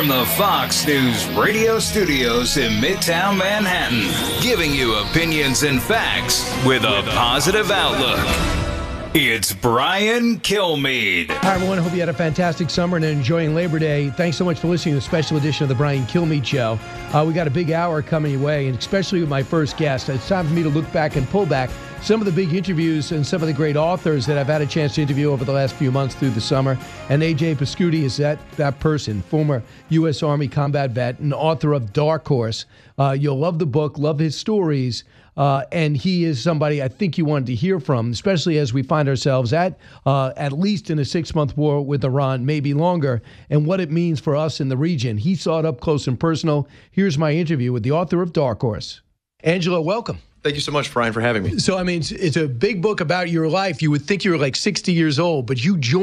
from the Fox News radio studios in Midtown Manhattan, giving you opinions and facts with a positive outlook. It's Brian Kilmeade. Hi, everyone. I hope you had a fantastic summer and enjoying Labor Day. Thanks so much for listening to a special edition of the Brian Kilmeade Show. We got a big hour coming your way, and especially with my first guest. It's time for me to look back and pull back some of the big interviews and some of the great authors that I've had a chance to interview over the last few months through the summer. And A.J. Pascuti is that person, former U.S. Army combat vet and author of Dark Horse. You'll love the book, love his stories. And he is somebody I think you wanted to hear from, especially as we find ourselves at least in a 6-month war with Iran, maybe longer, and what it means for us in the region. He saw it up close and personal. Here's my interview with the author of Dark Horse. Angelo, welcome. Thank you so much, Brian, for having me. So, I mean, it's a big book about your life. You would think you were like 60 years old, but you joined